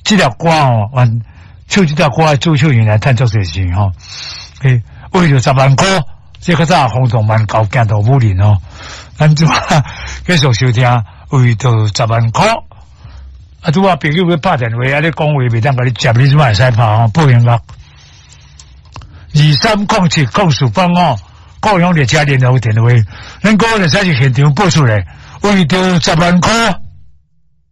这条歌哦，唱这条歌的主唱原来赚足侪钱吼，为了10万块，这个早轰动蛮高见到武林哦，咱就继续收听，为了10万块。啊！拄啊，朋友要拍电话，啊！你讲话袂当甲你接，你怎会使拍哦？报应乐23070485哦，高雄列车联络电话，咱个就使是现场报出来，为着10万块。